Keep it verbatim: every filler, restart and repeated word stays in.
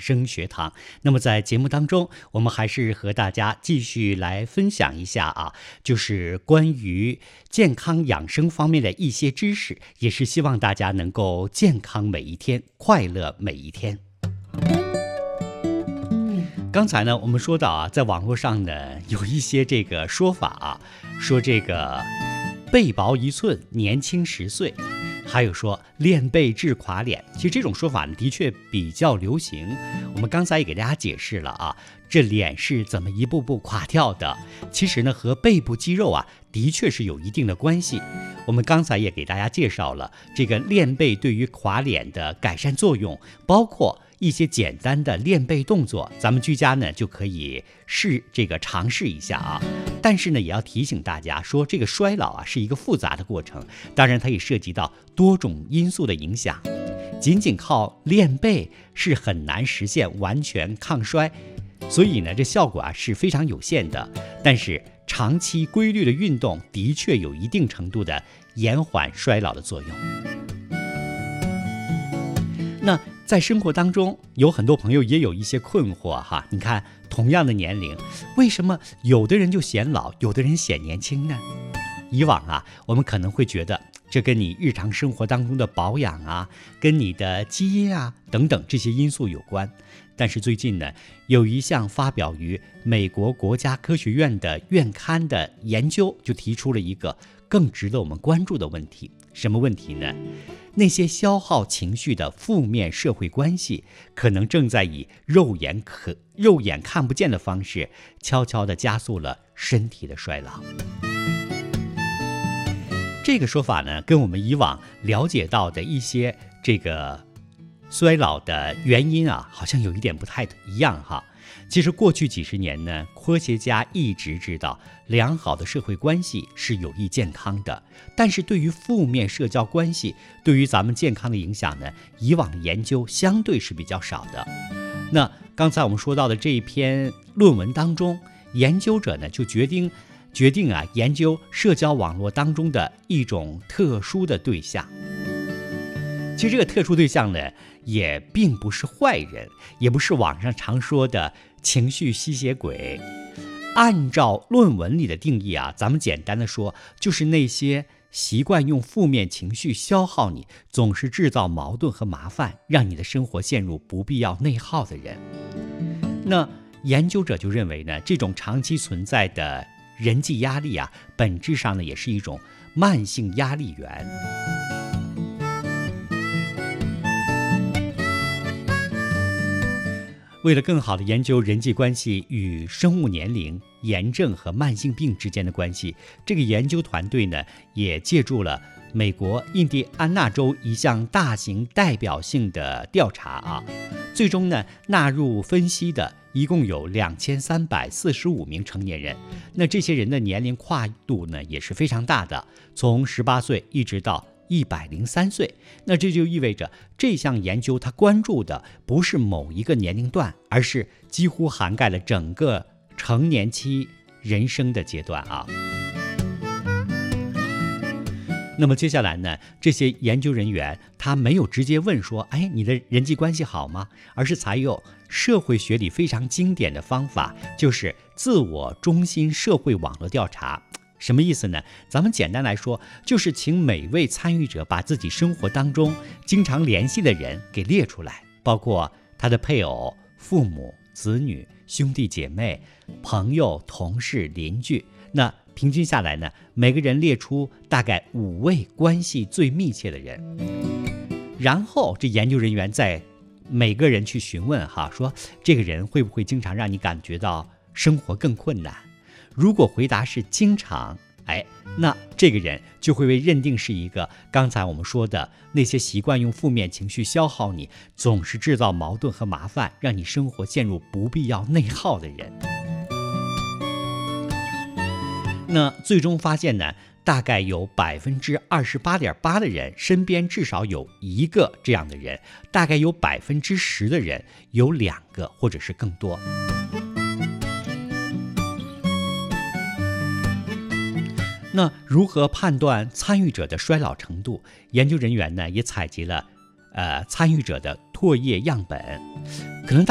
生学堂。那么在节目当中，我们还是和大家继续来分享一下啊，就是关于健康养生方面的一些知识，也是希望大家能够健康每一天，快乐每一天。刚才呢，我们说到啊，在网络上呢有一些这个说法啊，说这个背薄一寸，年轻十岁。还有说练背治垮脸，其实这种说法呢的确比较流行。我们刚才也给大家解释了啊，这脸是怎么一步步垮掉的。其实呢和背部肌肉啊的确是有一定的关系。我们刚才也给大家介绍了这个练背对于垮脸的改善作用，包括一些简单的练背动作，咱们居家呢就可以试这个尝试一下啊。但是呢，也要提醒大家说，这个衰老啊是一个复杂的过程，当然它也涉及到多种因素的影响，仅仅靠练背是很难实现完全抗衰，所以呢，这效果啊是非常有限的。但是长期规律的运动的确有一定程度的延缓衰老的作用。那在生活当中，有很多朋友也有一些困惑哈。你看，同样的年龄，为什么有的人就显老，有的人显年轻呢？以往啊，我们可能会觉得这跟你日常生活当中的保养啊，跟你的基因啊等等这些因素有关。但是最近呢，有一项发表于美国国家科学院的院刊的研究，就提出了一个更值得我们关注的问题。什么问题呢？那些消耗情绪的负面社会关系，可能正在以肉眼可肉眼看不见的方式，悄悄地加速了身体的衰老。这个说法呢，跟我们以往了解到的一些这个衰老的原因啊，好像有一点不太一样哈。其实过去几十年呢，科学家一直知道良好的社会关系是有益健康的，但是对于负面社交关系对于咱们健康的影响呢，以往的研究相对是比较少的。那刚才我们说到的这一篇论文当中，研究者呢就决定决定啊研究社交网络当中的一种特殊的对象。其实这个特殊对象呢，也并不是坏人，也不是网上常说的情绪吸血鬼。按照论文里的定义啊，咱们简单的说，就是那些习惯用负面情绪消耗你，总是制造矛盾和麻烦，让你的生活陷入不必要内耗的人。那研究者就认为呢，这种长期存在的人际压力啊，本质上呢也是一种慢性压力源。为了更好地研究人际关系与生物年龄、炎症和慢性病之间的关系，这个研究团队呢，也借助了美国印第安纳州一项大型代表性的调查啊，最终呢，纳入分析的一共有两千三百四十五名成年人。那这些人的年龄跨度呢，也是非常大的，从十八岁一直到一百零三岁。那这就意味着这项研究它关注的不是某一个年龄段，而是几乎涵盖了整个成年期人生的阶段啊。那么接下来呢，这些研究人员他没有直接问说，哎，你的人际关系好吗？而是采用社会学里非常经典的方法，就是自我中心社会网络调查。什么意思呢？咱们简单来说，就是请每位参与者把自己生活当中经常联系的人给列出来，包括他的配偶、父母、子女、兄弟姐妹、朋友、同事、邻居。那平均下来呢，每个人列出大概五位关系最密切的人。然后这研究人员再每个人去询问哈，说这个人会不会经常让你感觉到生活更困难？如果回答是经常，哎，那这个人就会被认定是一个刚才我们说的那些习惯用负面情绪消耗你，总是制造矛盾和麻烦，让你生活陷入不必要内耗的人。那最终发现呢，大概有百分之二十八点八的人身边至少有一个这样的人，大概有百分之十的人有两个或者是更多。那如何判断参与者的衰老程度？研究人员呢也采集了呃参与者的唾液样本。可能大